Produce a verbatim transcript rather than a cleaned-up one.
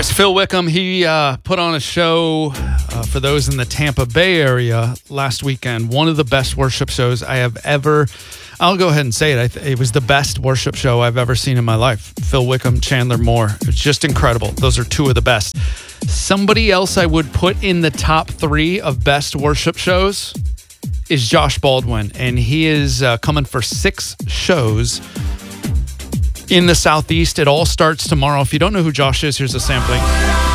Anyways, Phil Wickham, he uh, put on a show uh, for those in the Tampa Bay area last weekend. One of the best worship shows I have ever, I'll go ahead and say it. I th- it was the best worship show I've ever seen in my life. Phil Wickham, Chandler Moore. It's just incredible. Those are two of the best. Somebody else I would put in the top three of best worship shows is Josh Baldwin. And he is uh, coming for six shows in the Southeast. It all starts tomorrow. If you don't know who Josh is, here's a sampling.